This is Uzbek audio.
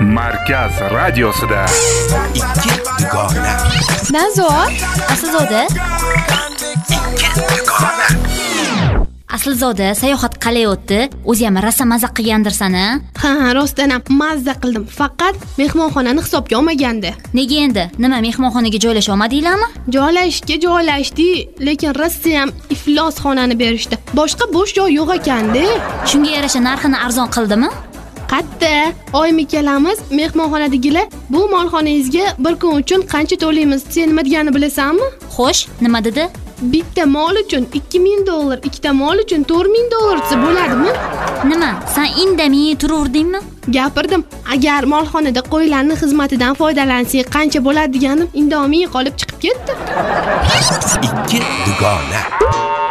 Markaz radiosida ikki dugona. Nazor, Aslzoda. Aslzoda sayohat qalay o'tdi? O'zi ham rosa mazza qilgandirsan-a? Ha, rostdan ham mazza qildim. Faqat mehmonxonani hisobga olmagandi. Nega endi? Nima mehmonxonaga joylasha olmadinglarmi? Joylashdi, lekin Rossiya ham iflos xonani berishdi. Boshqa bo'sh joy yo'q ekanda. Shunga yarasha narxini arzon qildimi? Qatta, oymi kelamiz, mehmonxonadagilar bu molxonangizga bir kun uchun qancha to'laymiz, sen nima deganini bilasanmi? Xo'sh, nima dedi? Bitta mol uchun $2000, ikkita mol uchun $4000 desa bo'ladimi? Nima? Sen indamay turaverdingmi? Gapirdim. Agar molxonada qo'ylarning xizmatidan foydalansang qancha bo'ladi deganim, indomie qolib chiqib ketdi. Ikki dugona.